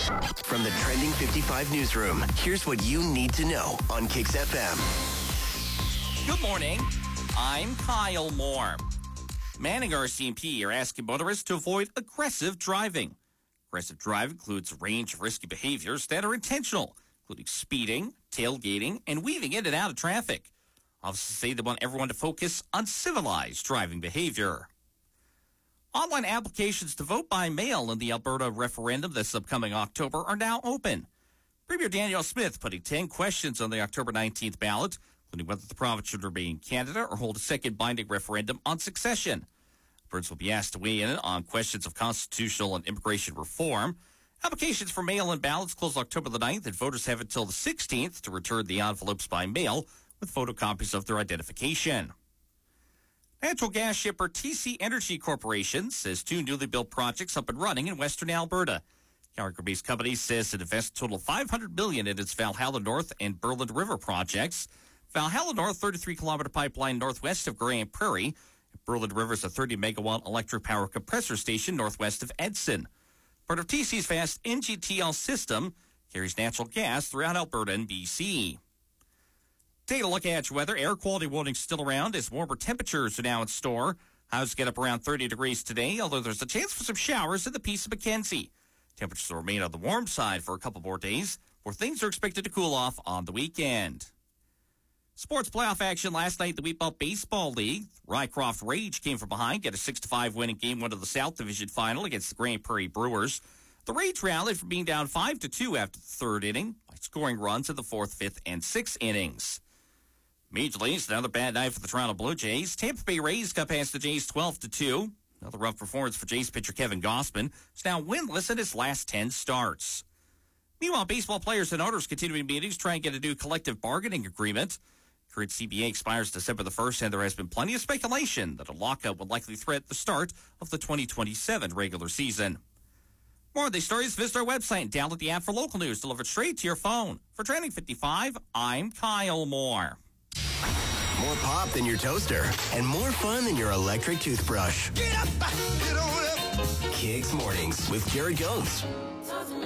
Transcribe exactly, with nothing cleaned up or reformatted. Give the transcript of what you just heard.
From the Trending fifty-five newsroom, here's what you need to know on Kicks F M. Good morning. I'm Kyle Moore. Manning R C M P are asking motorists to avoid aggressive driving. Aggressive driving includes a range of risky behaviors that are intentional, including speeding, tailgating, and weaving in and out of traffic. Officers say they want everyone to focus on civilized driving behavior. Online applications to vote by mail in the Alberta referendum this upcoming October are now open. Premier Danielle Smith putting ten questions on the October nineteenth ballot, including whether the province should remain Canada or hold a second binding referendum on succession. Albertans will be asked to weigh in on questions of constitutional and immigration reform. Applications for mail-in ballots close October the ninth, and voters have until the sixteenth to return the envelopes by mail with photocopies of their identification. Natural gas shipper T C Energy Corporation says two newly built projects up and running in western Alberta. Calgary-based company says it invests a total of five hundred million dollars in its Valhalla North and Berland River projects. Valhalla North, thirty-three kilometer pipeline northwest of Grand Prairie. Berland River is a thirty megawatt electric power compressor station northwest of Edson. Part of T C's vast N G T L system carries natural gas throughout Alberta and B C. Take a look at your weather. Air quality warning still around as warmer temperatures are now in store. Highs get up around thirty degrees today, although there's a chance for some showers in the Peace of Mackenzie. Temperatures will remain on the warm side for a couple more days, where things are expected to cool off on the weekend. Sports playoff action last night, the Wheatbelt Baseball League. Rycroft Rage came from behind, get a six to five win in Game one of the South Division Final against the Grand Prairie Brewers. The Rage rallied from being down five to two after the third inning by scoring runs in the fourth, fifth, and sixth innings. Major Leagues, another bad night for the Toronto Blue Jays. Tampa Bay Rays got past the Jays twelve to two. Another rough performance for Jays pitcher Kevin Gausman, who's now winless in his last ten starts. Meanwhile, baseball players and owners continuing meetings try and get a new collective bargaining agreement. Current C B A expires December the first, and there has been plenty of speculation that a lockout would likely threaten the start of the twenty twenty-seven regular season. More of these stories, visit our website and download the app for local news delivered straight to your phone. For Trending fifty-five, I'm Kyle Moore. More pop than your toaster and more fun than your electric toothbrush. Get up, get on up. Kicks Mornings with Jared Gomes.